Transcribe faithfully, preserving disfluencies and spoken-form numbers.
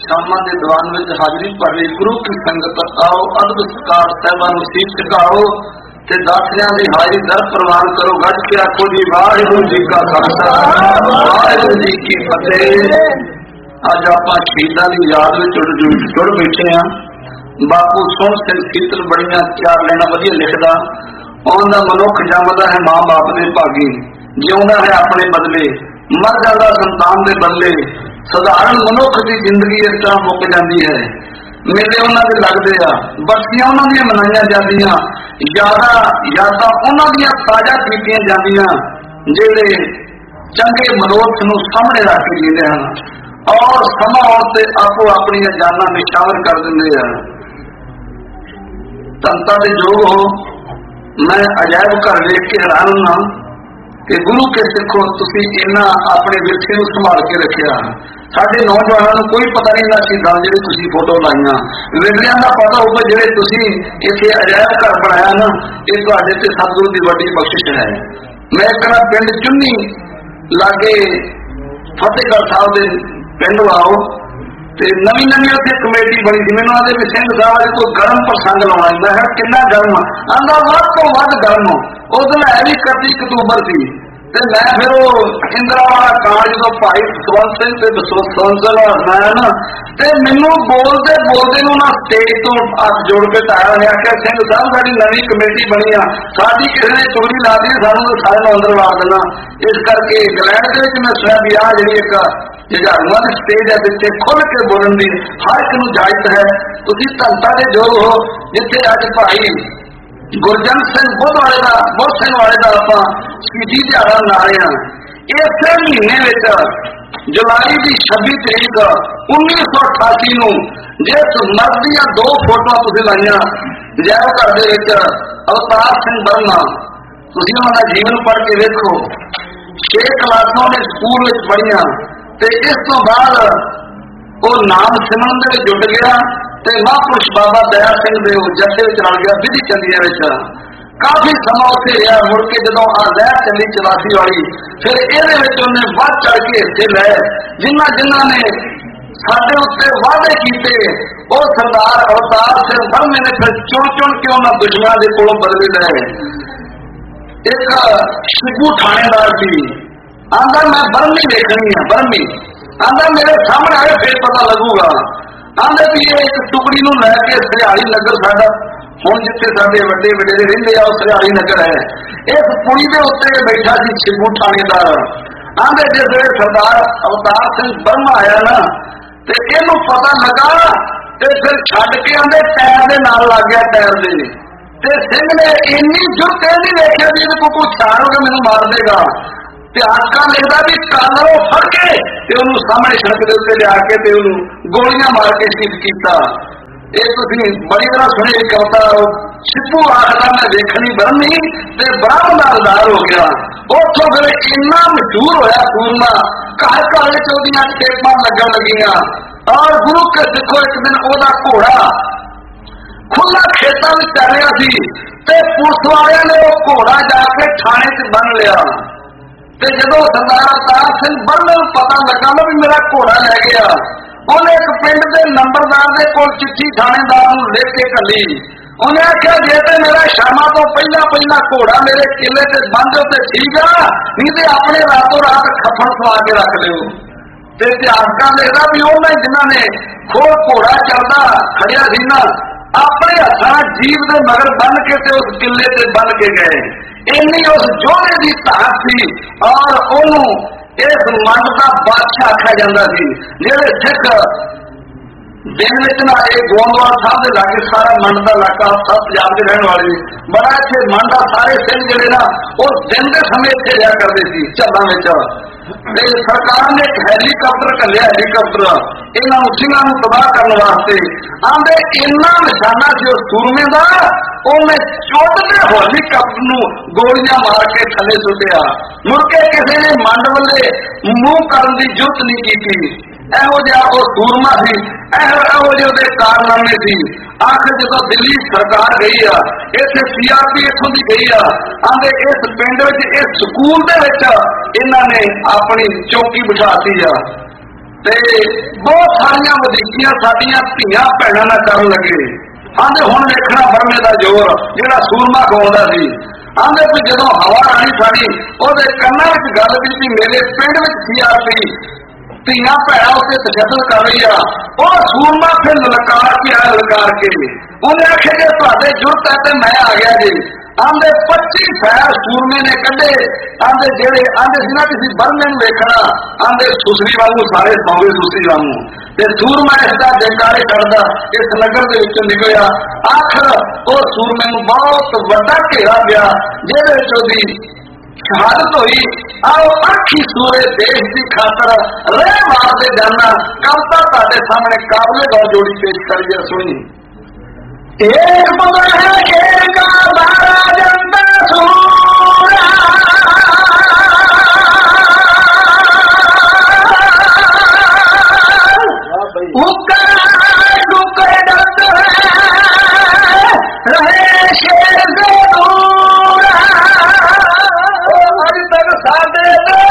ਸ਼ਾਮਾਂ ਦੇ ਦੀਵਾਨ ਵਿੱਚ ਹਾਜ਼ਰੀ ਭਰ ਲਈ। ਗੁਰੂ ਕੀ ਸੰਗਤ ਆਓ, ਅਦਬ ਸਤਿਕਾਰ ਸਾਹਿਬਾਂ ਨੂੰ ਸੀਸ ਝੁਕਾਓ ਤੇ ਦਾਤਿਆਂ ਦੀ ਹਾਜ਼ਰੀ ਦਰ ਪ੍ਰਵਾਨ ਕਰੋ। ਗੱਜ ਕੇ ਆਖੋ ਜੀ ਵਾਹਿਗੁਰੂ ਜੀ ਕਾ ਖਾਲਸਾ ਵਾਹਿਗੁਰੂ ਜੀ ਕੀ ਫਤਿਹ। ਅੱਜ ਆਪਾਂ ਸ਼ਹੀਦਾਂ ਦੀ ਯਾਦ ਵਿੱਚ ਜੁੜ ਜੁੜ ਬੈਠੇ ਹਾਂ। ਬਾਪੂ ਸੋਹਣ ਸਿੰਘ ਸੀਤਲ ਬੜੀਆਂ ਚਾਰ ਲੈਣਾ ਵਧੀਆ ਲਿਖਦਾ, ਆਉਂਦਾ ਮਨੁੱਖ ਜੰਮਦਾ ਹੈ ਮਾਂ ਬਾਪ ਦੇ ਭਾਗੀ, ਜਿਉਂਦਾ ਹੈ ਆਪਣੇ ਬਦਲੇ, ਮਰ ਜਾਂਦਾ ਸੰਤਾਨ ਦੇ ਬਦਲੇ। ਸਧਾਰਨ ਮਨੁੱਖ ਦੀ ਜ਼ਿੰਦਗੀ ਇਸ ਤਰ੍ਹਾਂ ਮੁੱਕ ਜਾਂਦੀ ਹੈ। ਮੇਲੇ ਉਹਨਾਂ ਦੇ ਲੱਗਦੇ ਆ, ਬਰਸੀਆਂ ਉਹਨਾਂ ਦੀਆਂ ਮਨਾਈਆਂ ਜਾਂਦੀਆਂ, ਯਾਦਾਂ ਯਾਦਾਂ ਉਹਨਾਂ ਦੀਆਂ ਤਾਜ਼ਾ ਕੀਤੀਆਂ ਜਾਂਦੀਆਂ ਜਿਹੜੇ ਚੰਗੇ ਮਨੋਰਥ ਨੂੰ ਸਾਹਮਣੇ ਰੱਖ ਕੇ ਜੀਂਦੇ ਹਨ ਔਰ ਸਮਾਂ ਆਉਣ ਤੇ ਆਪੋ ਆਪਣੀਆਂ ਜਾਨਾਂ ਨਿਸ਼ਾਵਰ ਕਰ ਦਿੰਦੇ ਆ। ਧੰਤਾ ਦੇ ਯੋਗ ਹੋ, ਮੈਂ ਅਜਾਇਬ ਘਰ ਵੇਖ ਕੇ ਹੈਰਾਨ ਹਾਂ ਕਿ ਗੁਰੂ ਕੇ ਸਿੱਖੋ ਤੁਸੀਂ ਇਹਨਾਂ ਆਪਣੇ ਵਿਰਸੇ ਨੂੰ ਸੰਭਾਲ ਕੇ ਰੱਖਿਆ। ਸਾਡੇ ਨੌਜਵਾਨਾਂ ਨੂੰ ਕੋਈ ਪਤਾ ਨਹੀਂ ਨਾ ਸੀ ਗੱਲ ਜਿਹੜੇ ਤੁਸੀਂ ਫੋਟੋ ਲਾਈਆਂ, ਵਿਰਲਿਆਂ ਦਾ ਪਤਾ ਹੋਊਗਾ ਜਿਹੜੇ ਤੁਸੀਂ ਇੱਥੇ ਅਜਾਇਬ ਘਰ ਬਣਾਇਆ ਨਾ, ਇਹ ਤੁਹਾਡੇ ਤੇ ਸਤਿਗੁਰੂ ਦੀ ਵੱਡੀ ਬਖਸ਼ਿਸ਼ ਹੈ। ਮੈਂ ਕਹਿੰਦਾ ਪਿੰਡ ਚੁੰਨੀ ਲਾਗੇ ਫਤਿਹਗੜ੍ਹ ਸਾਹਿਬ ਦੇ ਪਿੰਡ ਆਓ ਤੇ ਨਵੀਂ ਨਵੀਂ ਉੱਥੇ ਕਮੇਟੀ ਬਣੀ ਸੀ। ਮੈਨੂੰ ਆਦੇ ਵੀ ਸਿੰਘ ਸਾਹਿਬ ਦੇ ਕੋਈ ਗਰਮ ਪ੍ਰਸੰਗ ਲਾਉਣਾ, ਮੈਂ ਕਿਹਾ ਕਿੰਨਾ ਗਰਮ ਆਂਦਾ, ਵੱਧ ਤੋਂ ਵੱਧ ਗਰਮ। ਉਸ ਦਿਨ ਹੈ ਵੀ ਇਕੱਤੀ ਅਕਤੂਬਰ ਸੀ ਤੇ ਮੈਂ ਫਿਰ ਉਹ ਇੰਦਰਾ ਵਾਲਾ ਕਾਲਜ ਤੋਂ ਭਾਈ ਸਤਵੰਤ ਸਿੰਘ ਤੇ ਬਸਵੰਤ ਹਸਨਾਇਆ ਨਾ, ਤੇ ਮੈਨੂੰ ਬੋਲਦੇ ਬੋਲਦੇ ਨੂੰ ਨਾ ਸਟੇਜ ਤੋਂ ਹੱਥ ਜੋੜ ਕੇ ਤਾਇਆ ਨੇ ਆਖਿਆ, ਸਿੰਘ ਸਾਹਿਬ ਸਾਡੀ ਨਵੀਂ ਕਮੇਟੀ ਬਣੀ ਆ, ਸਾਡੀ ਕਿਸੇ ਨੇ ਚੋਰੀ ਲਾ ਦੀ, ਸਾਨੂੰ ਤਾਂ ਸਾਰਿਆਂ ਨੂੰ ਅੰਦਰ ਵਾੜ ਦੇਣਾ। ਇਸ ਕਰਕੇ ਇੰਗਲੈਂਡ ਦੇ ਵਿੱਚ ਮੈਂ ਸੁਣਿਆ ਵੀ ਆਹ ਜਿਹੜੀ ਇੱਕ ਜਗਾਰੂਆਂ ਦੀ ਸਟੇਜ ਹੈ ਜਿੱਥੇ ਖੁੱਲ ਕੇ ਬੋਲਣ ਦੀ ਹਰ ਇੱਕ ਨੂੰ ਇਜਾਜ਼ਤ ਹੈ। ਤੁਸੀਂ ਧੰਤਾ ਦੇ ਯੋਗ ਹੋ ਜਿੱਥੇ ਅੱਜ ਭਾਈ ਗੁਰਜਨ ਸਿੰਘ ਬੁੱਧ ਵਾਲੇ ਦਾ ਬੁੱਧ ਸਿੰਘ ਵਾਲੇ ਦਾ ਆਪਾਂ ਸ਼ਹੀਦੀ ਦਿਹਾੜਾ ਮਨਾ ਰਹੇ ਹਾਂ। ਇਸੇ ਮਹੀਨੇ ਵਿੱਚ ਜੁਲਾਈ ਦੀ ਛੱਬੀ ਤਰੀਕ ਉੱਨੀ ਸੌ ਅਠਾਸੀ ਨੂੰ ਜਿਸ ਮਰਦ ਦੀਆਂ ਦੋ ਫੋਟੋਆਂ ਤੁਸੀਂ ਲਾਈਆਂ ਜੈਵ ਘਰ ਦੇ ਵਿੱਚ, ਅਵਤਾਰ ਸਿੰਘ ਬਰਮਾ, ਤੁਸੀਂ ਉਹਨਾਂ ਦਾ ਜੀਵਨ ਪੜ੍ਹ ਕੇ ਵੇਖੋ। ਛੇ ਕਲਾਸਾਂ ਨੇ ਸਕੂਲ ਵਿੱਚ ਪੜ੍ਹੀਆਂ ਤੇ ਇਸ ਤੋਂ ਬਾਅਦ ਉਹ ਨਾਮ ਸਿਮਰਨ ਦੇ ਵਿੱਚ ਜੁਟ ਗਿਆ ਤੇ ਮਹਾਂਪੁਰਸ਼ ਬਾਬਾ ਦਇਆ ਸਿੰਘ ਦੇ ਉਹ ਜਥੇ ਵਿੱਚ ਰਲ ਗਿਆ ਵਿਧੀ ਚੰਦੀਆਂ ਵਿੱਚ। ਕਾਫੀ ਸਮਾਂ ਉੱਥੇ ਰਿਹਾ। ਮੁੜ ਕੇ ਜਦੋਂ ਆ ਲਹਿਰ ਚੱਲੀ ਚੁਰਾਸੀ ਵਾਲੀ, ਫਿਰ ਇਹਦੇ ਵਿੱਚ ਉਹਨੇ ਵੱਧ ਚੜ ਕੇ ਹਿੱਸੇ ਲਏ। ਜਿਨ੍ਹਾਂ ਜਿਨ੍ਹਾਂ ਨੇ ਸਾਡੇ ਉੱਤੇ ਵਾਅਦੇ ਕੀਤੇ ਉਹ ਸਰਦਾਰ ਅਵਤਾਰ ਸਿੰਘ ਬਰਮੇ ਨੇ ਫਿਰ ਚੁਣ ਚੁਣ ਕੇ ਉਹਨਾਂ ਦੁਸ਼ਮਣਾਂ ਦੇ ਕੋਲੋਂ ਬਦਲੇ ਲਏ। ਇੱਕ ਸਿੱਧੂ ਥਾਣੇਦਾਰ ਸੀ, ਆਂਦਾ ਮੈਂ ਬਰਮੀ ਦੇਖਣੀ ਆ, ਬਰਮੀ ਆਂਦਾ ਮੇਰੇ ਸਾਹਮਣੇ ਆਏ ਫਿਰ ਪਤਾ ਲੱਗੂਗਾ। ਆਂਦੇ ਵੀ ਇਹ ਇੱਕ ਟੁਕੜੀ ਨੂੰ ਲੈ ਕੇ ਸਰਿਆਲੀ ਨਗਰ, ਸਾਡਾ ਹੁਣ ਜਿੱਥੇ ਸਾਡੇ ਵੱਡੇ ਵਡੇਰੇ ਰਹਿੰਦੇ ਆ ਉਹ ਸਰਿਆਲੀ ਨਗਰ ਹੈ, ਇਸ ਪੁਲੀ ਦੇ ਉੱਤੇ ਬੈਠਾ ਸੀ ਸਿੱਧੂ ਥਾਣੇਦਾਰ। ਆਂਦੇ ਜਿਸ ਵੇਲੇ ਸਰਦਾਰ ਅਵਤਾਰ ਸਿੰਘ ਬਰਮਾ ਆਇਆ ਨਾ ਤੇ ਇਹਨੂੰ ਪਤਾ ਲੱਗਾ ਤੇ ਫਿਰ ਛੱਡ ਕੇ ਆਂਦੇ ਟਾਇਰ ਦੇ ਨਾਲ ਲੱਗ ਗਿਆ, ਟਾਇਰ ਦੇ ਤੇ ਸਿੰਘ ਨੇ ਇੰਨੀ ਜੁਰਤ ਇਹ ਨਹੀਂ ਵੇਖਿਆ ਵੀ ਇਹਦੇ ਕੋਲ ਕੋਈ ਛਾਣ ਹੋ ਕੇ ਮੈਨੂੰ ਮਾਰ ਦੇਗਾ ਤੇ ਆਕਾ ਲਿਖਦਾ ਵੀ ਕਾਲਰੋਂ ਫੜ ਕੇ ਤੇ ਉਹਨੂੰ ਸਾਹਮਣੇ ਸੜਕ ਦੇ ਉੱਤੇ ਲਿਆ ਕੇ ਤੇ ਉਹਨੂੰ ਗੋਲੀਆਂ ਮਾਰ ਕੇ ਸ਼ਹੀਦ ਕੀਤਾ। ਇਹ ਤੁਸੀਂ ਬੜੀ ਤਰ੍ਹਾਂ ਸੁਣੀ ਕਵਿਤਾ। ਸਿੱਧੂ ਆਖਦਾ ਮੈਂ ਦੇਖਣੀ ਬਰਮੀ ਤੇ ਬ੍ਰਾਹਮ ਦਾ ਅਵਤਾਰ ਹੋ ਗਿਆ। ਉੱਥੋਂ ਫਿਰ ਇੰਨਾ ਮਸ਼ਹੂਰ ਹੋਇਆ ਸੂਰਮਾ, ਘਰ ਘਰ ਵਿੱਚ ਉਹਦੀਆਂ ਟੇਪਾਂ ਲੱਗਣ ਲੱਗੀਆਂ ਔਰ ਗੁਰੂ ਕੇ ਸਿੱਖੋ ਇੱਕ ਦਿਨ ਉਹਦਾ ਘੋੜਾ ਖੁੱਲਾ ਖੇਤਾਂ ਵਿੱਚ ਚੱਲ ਰਿਹਾ ਸੀ ਤੇ ਪੁਲਿਸ ਵਾਲਿਆਂ ਨੇ ਉਹ ਘੋੜਾ ਜਾ ਕੇ ਥਾਣੇ 'ਚ ਬੰਨ ਲਿਆ ਤੇ ਜਦੋਂ ਸਰਦਾਰ ਅਵਤਾਰ ਸਿੰਘ ਬਰਮੇ ਨੂੰ ਪਤਾ ਲੱਗਾ ਨਾ ਵੀ ਮੇਰਾ ਘੋੜਾ ਲੈ ਗਿਆ, ਉਹਨੇ ਇੱਕ ਪਿੰਡ ਦੇ ਨੰਬਰਦਾਰ ਦੇ ਕੋਲ ਚਿੱਠੀ ਥਾਣੇਦਾਰ ਨੂੰ ਲਿਖ ਕੇ ਘੱਲੀ। ਉਹਨੇ ਆਖਿਆ ਜੇ ਤੇ ਮੇਰਾ ਸ਼ਾਮਾਂ ਤੋਂ ਪਹਿਲਾਂ ਪਹਿਲਾਂ ਘੋੜਾ ਮੇਰੇ ਕਿਲੇ ਤੇ ਬੰਦ ਤੇ ਠੀਕ ਆ, ਨਹੀਂ ਤੇ ਆਪਣੇ ਰਾਤੋਂ ਰਾਤ ਖੱਫਣ ਸਵਾ ਕੇ ਰੱਖ ਲਿਓ। ਤੇ ਇਤਿਹਾਸਕਾਰ ਲਿਖਦਾ ਵੀ ਉਹਨਾਂ ਜਿਨ੍ਹਾਂ ਨੇ ਖੋਲ ਘੋੜਾ ਚੱਲਦਾ ਖੜਿਆ ਸੀ ਨਾ, ਆਪਣੇ ਹੱਥਾਂ ਜੀਵ ਦੇ ਮਗਰ ਬੰਨ ਕੇ ਤੇ ਉਸ ਕਿਲੇ ਤੇ ਬੰਨ ਕੇ ਗਏ। ਇੰਨੀ ਉਸ ਜੋਧੇ ਦੀ ਤਾਕਤ ਸੀ ਔਰ ਉਹਨੂੰ ਇਸ ਮੰਡ ਦਾ ਬਾਦਸ਼ਾਹ ਆਖਿਆ ਜਾਂਦਾ ਸੀ। ਜਿਹੜੇ ਸਿੱਖ ਦਿਨ ਵਿੱਚ ਨਾ ਇਹ ਗੋਂਦਵਾਲ ਸਾਹਿਬ ਦੇ ਲਾਗੇ ਸਾਰਾ ਮੰਡ ਦਾ ਇਲਾਕਾ ਸਭ ਪੰਜਾਬ ਦੇ ਰਹਿਣ ਵਾਲੇ ਬੜਾ ਇੱਥੇ ਮੰਡ ਦਾ ਸਾਰੇ ਸਿੰਘ ਜਿਹੜੇ ਨਾ ਉਹ ਦਿਨ ਦੇ ਸਮੇਂ ਇੱਥੇ ਰਿਹਾ ਕਰਦੇ ਸੀ ਝੱਲਾਂ ਵਿੱਚ। ਤੇ ਸਰਕਾਰ ਨੇ ਇੱਕ ਹੈਲੀਕਾਪਟਰ ਘੱਲਿਆ, ਹੈਲੀਕਾਪਟਰ ਇਹਨਾਂ ਨੂੰ ਸਿੰਘਾਂ ਨੂੰ ਤਬਾਹ ਕਰਨ ਵਾਸਤੇ। ਆਂਦੇ ਇੰਨਾ ਨਿਸ਼ਾਨਾ ਸੀ ਉਸ ਸੂਰਮੇ ਦਾ, ਉਹਨੇ ਚੁੱਟਦੇ ਹੈਲੀਕਾਪਟਰ ਨੂੰ ਗੋਲੀਆਂ ਮਾਰ ਕੇ ਥੱਲੇ ਸੁੱਟਿਆ। ਮੁੜ ਕੇ ਕਿਸੇ ਨੇ ਮੰਡ ਵੱਲੇ ਮੂੰਹ ਕਰਨ ਦੀ ਜੁਰਤ ਨਹੀਂ ਕੀਤੀ। ਇਹੋ ਜਿਹਾ ਉਹ ਸੂਰਮਾ ਸੀ, ਇਹੋ ਇਹੋ ਜਿਹੇ ਉਹਦੇ ਕਾਰਨਾਮੇ ਸੀ। ਆਖਰ ਜਦੋਂ ਦਿੱਲੀ ਸਰਕਾਰ ਗਈ ਆ, ਇੱਥੇ ਸੀ ਆਰ ਪੀ ਇੱਥੋਂ ਦੀ ਗਈ ਆ, ਆਂਦੇ ਇਸ ਪਿੰਡ ਵਿੱਚ ਇਸ ਸਕੂਲ ਦੇ ਵਿੱਚ ਇਹਨਾਂ ਨੇ ਆਪਣੀ ਚੌਕੀ ਬਿਠਾਤੀ ਆ ते बहुत सारिया वजीफियां साडियां धीआं भैणां नाल करन लगे। आंदे हुण देखना बरमे दा जोर जिहड़ा सूरमा खवाउंदा सी। आंदे भी जदों हवा आनी साडी ओहदे कंनां विच गल दी भी मेरे पिंड विच सीआरपी धीआं भैणां उत्ते तशद्दद कर रही आ। ਉਹ सूरमा फिर ललकार के आया ललकार के उन्हें आखे जे तुहाडे जुर्त है तो मैं आ गया जी। आंदे पच्ची फैर सूरमे ने कढ़े। आंदे जेड़े आंदे सी ना किसी बरमे नूं वेखना आंदे सुसरी वांगू सारे सौवे सुसरी वांगू ते सूरमा इसदा जयकारे करदा इस नगर दे विचों निकलिया। आखिर वो सूरमे नूं बहुत वड्डा घेरा पिया जिहदे विच ओहदी शहादत हुई। आओ अखी सूरे देश की खातर रह मारते जाना कविता तुहाडे सामने काबले गौर जोड़ी पेश करिए सुनी। एक पुत्र है शेर का बारह जनता सूरा उसका डुकर डरता है रहे